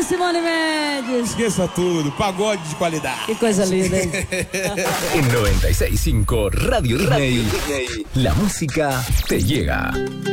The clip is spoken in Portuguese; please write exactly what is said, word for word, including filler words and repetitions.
Simone Mendes. Esqueça tudo, pagode de qualidade. Que coisa linda, hein? En noventa y seis punto cinco Radio Disney, la música te llega.